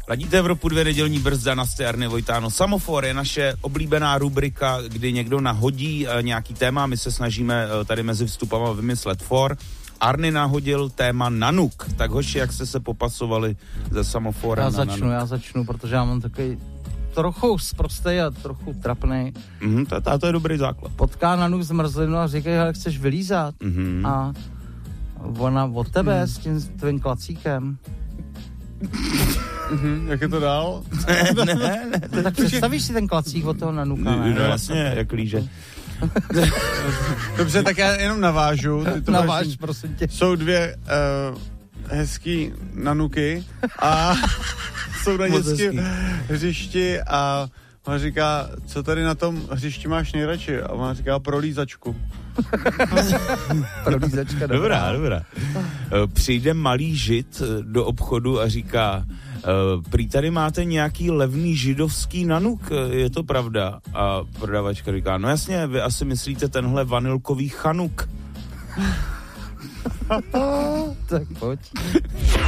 Ladíte Evropu 2, nedělní brzda, Nastě, Arny, Vojtáno. Semafor je naše oblíbená rubrika, kdy někdo nahodí nějaký téma, my se snažíme tady mezi vstupama vymyslet for. Arny nahodil téma Nanuk. Tak hoši, jak jste se popasovali ze semaforem na Nanuk? Já začnu, protože já mám takový trochu sprostej a trochu trapnej. To je dobrý základ. Potká Nanuk zmrzlinu a říkají, hele, chceš vylízat? A ona od tebe s tím tvým klacíkem. Jak je to dál? Ne. Tak představíš si ten klacík od toho Nanuka, ne? No jasně, jak líže. Dobře, tak já jenom navážu. Naváž, prosím tě. Jsou dvě hezký Nanuky a jsou na dětském hřišti a ona říká, co tady na tom hřišti máš nejradši? A ona říká, prolízačku. Prolízačka, dobrá. Přijde malý žid do obchodu a říká, prý tady máte nějaký levný židovský Nanuk, je to pravda? A prodavačka říká, no jasně, vy asi myslíte tenhle vanilkový Chanuk. Tak pojď.